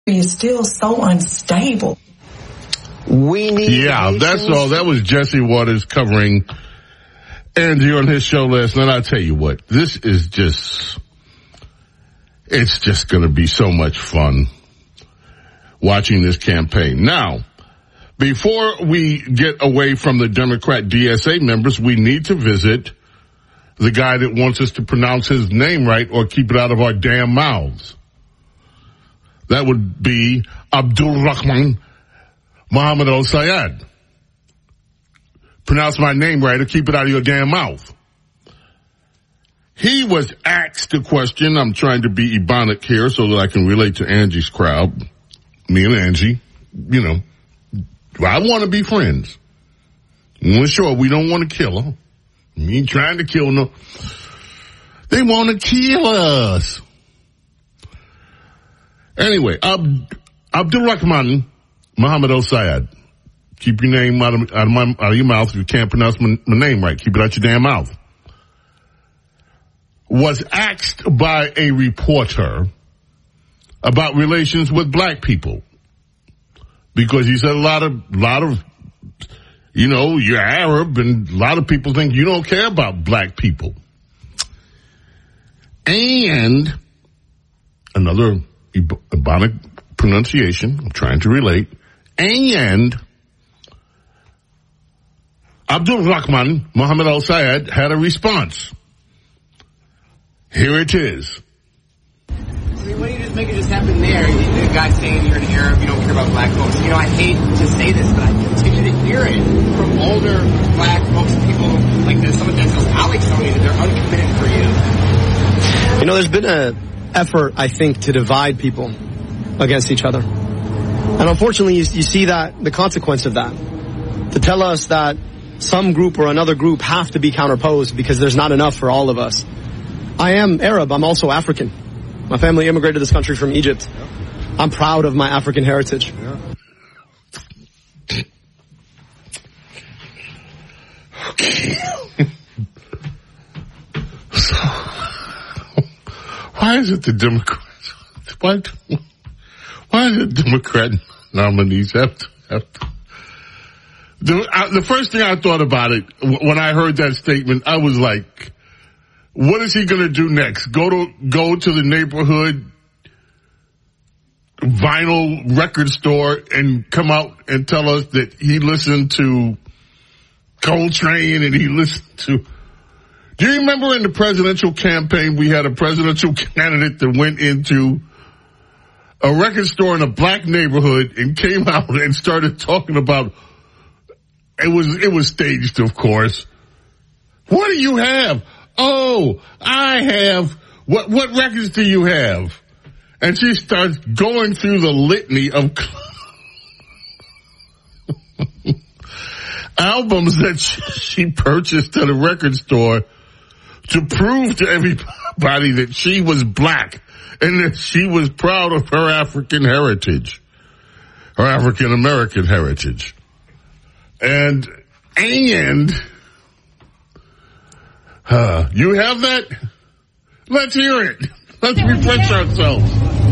is still so unstable. That's all. That was Jesse Waters covering Angie on his show last night. I'll tell you what, it's just going to be so much fun watching this campaign. Now, before we get away from the Democrat DSA members, we need to visit the guy that wants us to pronounce his name right or keep it out of our damn mouths. That would be Abdul Rahman Mohammed El-Sayed. Pronounce my name right or keep it out of your damn mouth. He was asked a question. I'm trying to be Ebonic here so that I can relate to Angie's crowd. Me and Angie, I want to be friends. Well, sure, we don't want to kill her. We ain't trying to kill them. They want to kill us. Anyway, Abdul Rahman Mohammed El-Sayed. Keep your name out of your mouth. If you can't pronounce my name right, keep it out your damn mouth. Was asked by a reporter about relations with black people. Because he said a lot of, you're Arab and a lot of people think you don't care about black people. And another Ebonic pronunciation, I'm trying to relate, and Abdul Rahman Mohammed El-Sayed had a response. Here it is. Why don't you just make it just happen there? The guy saying you're an Arab, you don't care about black folks. I hate to say this, but I continue to hear it from older black folks, people like this. Some of Denzel's colleagues telling me that they're uncommitted for you. There's been an effort, I think, to divide people against each other. And unfortunately, you see that, the consequence of that. To tell us that some group or another group have to be counterposed because there's not enough for all of us. I am Arab. I'm also African. My family immigrated to this country from Egypt. I'm proud of my African heritage. Okay. So, why is it the Democrats? Why is it Democrat nominees have to? The first thing I thought about it when I heard that statement, I was like, what is he going to do next? Go to the neighborhood vinyl record store and come out and tell us that he listened to Coltrane and he listened to... Do you remember in the presidential campaign we had a presidential candidate that went into a record store in a black neighborhood and came out and started talking about... It was staged, of course. What do you have? Oh, I have, what records do you have? And she starts going through the litany of albums that she purchased at a record store to prove to everybody that she was black and that she was proud of her African heritage, her African American heritage. And you have that? Let's hear it. Let's refresh ourselves.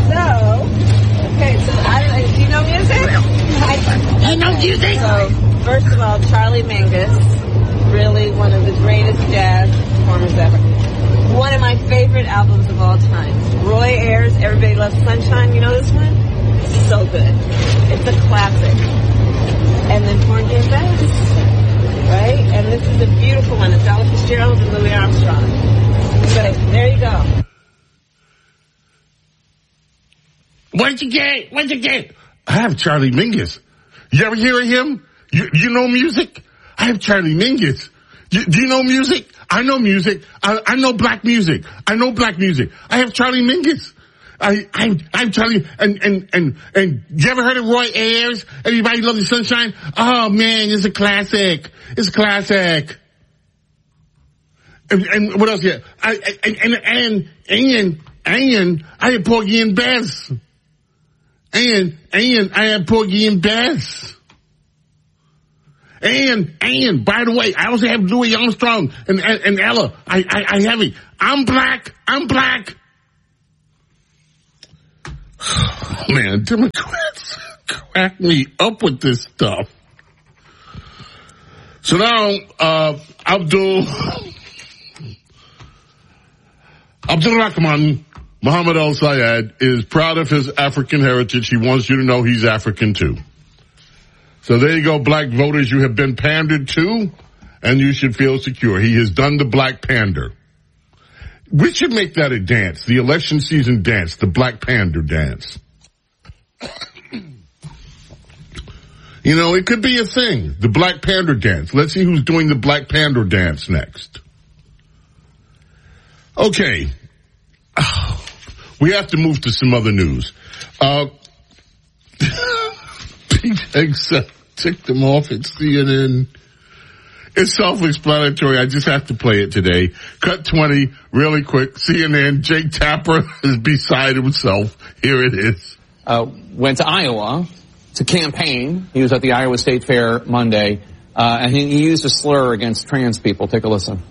Do you know music? I know music. So, first of all, Charlie Mingus, really one of the greatest jazz performers ever. One of my favorite albums of all time. Roy Ayers, Everybody Loves Sunshine. You know this one? It's so good. It's a classic. And then Porgy and Bess. Right? And this is a beautiful one. It's Ella Fitzgerald and Louis Armstrong. So, there you go. What'd you get? I have Charlie Mingus. You ever hear of him? You know music? I have Charlie Mingus. Do you know music? I know music. I know black music. I know black music. I have Charlie Mingus. I'm Charlie, and you ever heard of Roy Ayers? Everybody Loves the Sunshine? Oh man, it's a classic. It's a classic. And what else? Yeah, and I had Porgy and Bess. And I had Porgy and Bess. And by the way, I also have Louis Armstrong and Ella. I have it. I'm black. Man, Democrats crack me up with this stuff. So now, Abdul Rahman Muhammad al-Sayed is proud of his African heritage. He wants you to know he's African too. So there you go, black voters. You have been pandered to, and you should feel secure. He has done the black pander. We should make that a dance, the election season dance, the black pander dance. You know, it could be a thing, the black pander dance. Let's see who's doing the black pander dance next. Okay. We have to move to some other news. Pete ticked them off at CNN. It's self-explanatory. I just have to play it today. Cut 20, really quick. CNN, Jake Tapper is beside himself. Here it is. Went to Iowa to campaign. He was at the Iowa State Fair Monday, and he used a slur against trans people. Take a listen.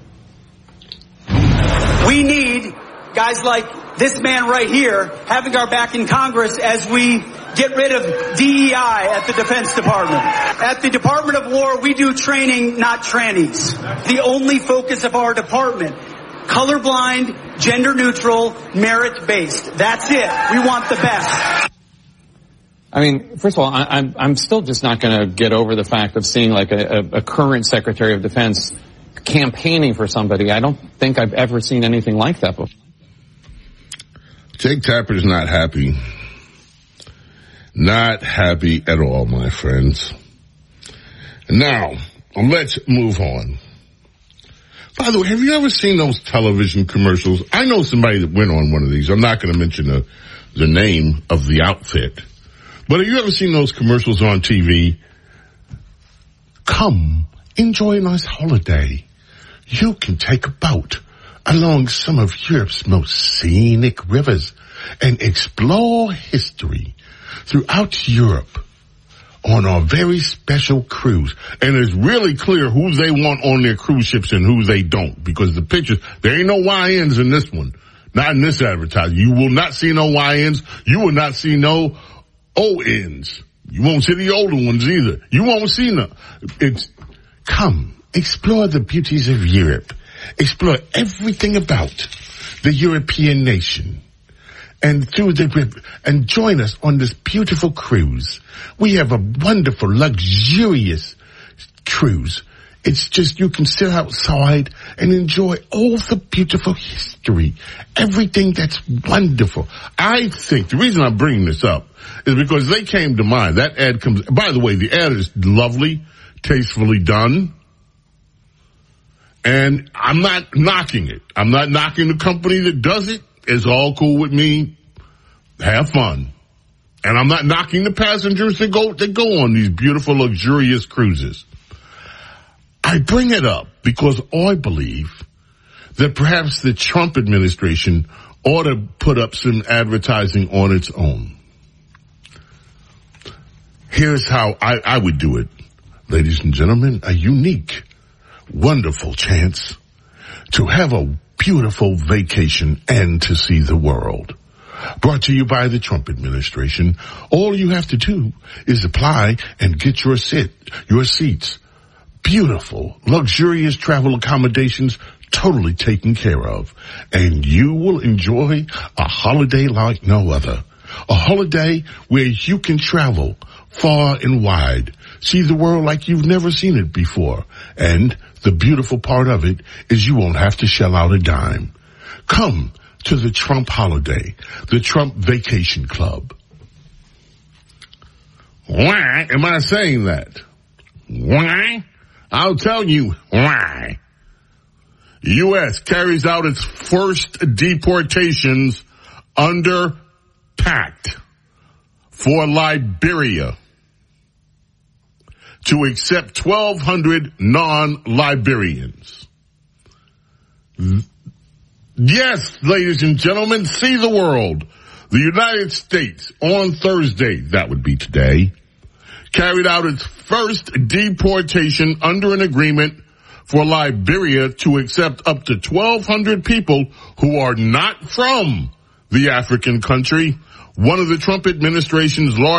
We need guys like this man right here having our back in Congress as we get rid of DEI at the Defense Department. At the Department of War, we do training, not trannies. The only focus of our department, colorblind, gender neutral, merit-based. That's it. We want the best. I mean, first of all, I'm still just not going to get over the fact of seeing like a current Secretary of Defense campaigning for somebody. I don't think I've ever seen anything like that before. Jake Tapper's not happy. Not happy at all, my friends. Now, let's move on. By the way, have you ever seen those television commercials? I know somebody that went on one of these. I'm not going to mention the name of the outfit. But have you ever seen those commercials on TV? Come, enjoy a nice holiday. You can take a boat along some of Europe's most scenic rivers and explore history throughout Europe on our very special cruise. And it's really clear who they want on their cruise ships and who they don't, because the pictures, there ain't no YNs in this one. Not in this advertising. You will not see no YNs. You will not see no ONs. You won't see the older ones either. You won't see no. It's come, explore the beauties of Europe. Explore everything about the European nation. And and join us on this beautiful cruise. We have a wonderful, luxurious cruise. It's just you can sit outside and enjoy all the beautiful history, everything that's wonderful. I think the reason I'm bringing this up is because they came to mind. That ad comes. By the way, the ad is lovely, tastefully done. And I'm not knocking it. I'm not knocking the company that does it. It's all cool with me. Have fun. And I'm not knocking the passengers that go on these beautiful, luxurious cruises. I bring it up because I believe that perhaps the Trump administration ought to put up some advertising on its own. Here's how I would do it. Ladies and gentlemen, a unique, wonderful chance to have a beautiful vacation and to see the world. Brought to you by the Trump administration. All you have to do is apply and get your seats. Beautiful, luxurious travel accommodations totally taken care of. And you will enjoy a holiday like no other. A holiday where you can travel far and wide. See the world like you've never seen it before. And the beautiful part of it is you won't have to shell out a dime. Come to the Trump holiday, the Trump Vacation Club. Why am I saying that? Why? I'll tell you why. U.S. carries out its first deportations under pact for Liberia to accept 1,200 non-Liberians. Yes, ladies and gentlemen, see the world. The United States on Thursday, that would be today, carried out its first deportation under an agreement for Liberia to accept up to 1,200 people who are not from the African country. One of the Trump administration's largest